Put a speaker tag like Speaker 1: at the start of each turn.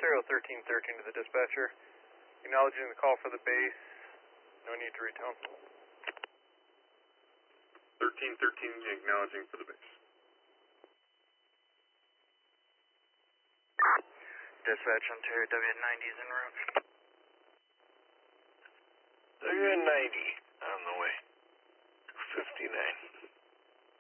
Speaker 1: Ontario 1313 to the dispatcher. Acknowledging the call for the base. No need to retone.
Speaker 2: 1313 acknowledging for the base.
Speaker 3: Dispatch Ontario WN90 is en route.
Speaker 4: WN90.